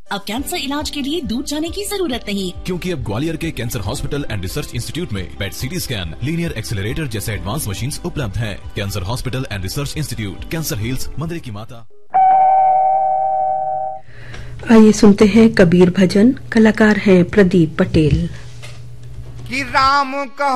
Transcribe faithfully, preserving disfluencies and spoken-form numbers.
अब कैंसर इलाज के लिए दूर जाने की जरूरत नहीं, क्योंकि अब ग्वालियर के cancer hospital and research institute में पेट सीटी स्कैन, लीनियर एक्सेलरेटर जैसे एडवांस मशीन्स उपलब्ध हैं। Cancer hospital and research institute, cancer hills, मंदिर की माता। आइए सुनते हैं कबीर भजन। कलाकार हैं प्रदीप पटेल। कि राम कहो